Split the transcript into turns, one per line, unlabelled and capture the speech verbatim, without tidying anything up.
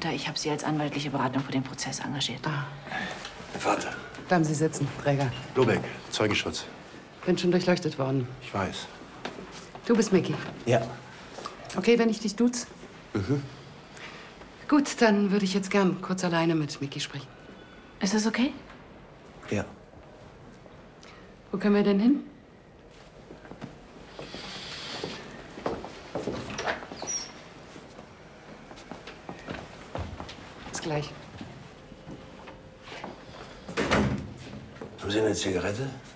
Mutter. Ich habe sie als anwaltliche Beratung für den Prozess engagiert.
Ah.
Der Vater.
Bleiben Sie sitzen, Träger.
Lobeck, Zeugenschutz.
Bin schon durchleuchtet worden.
Ich weiß.
Du bist Micky.
Ja.
Okay, wenn ich dich duz?
Mhm.
Gut, dann würde ich jetzt gern kurz alleine mit Micky sprechen.
Ist das okay?
Ja.
Wo können wir denn hin? Bis gleich.
Haben Sie eine Zigarette?